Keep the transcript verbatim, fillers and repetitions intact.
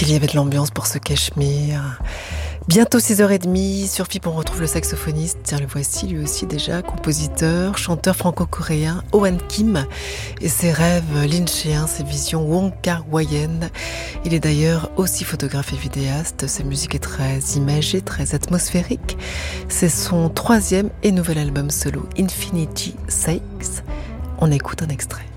qu'il y avait de l'ambiance pour ce Cachemire. Bientôt six heures trente, sur F I P on retrouve le saxophoniste, tiens le voici lui aussi déjà, compositeur, chanteur franco-coréen, Ohan Kim, et ses rêves lynchéens, ses visions Wong Kar-waiyennes. Il est d'ailleurs aussi photographe et vidéaste, sa musique est très imagée, très atmosphérique. C'est son troisième et nouvel album solo, Infinity Sakes. On écoute un extrait.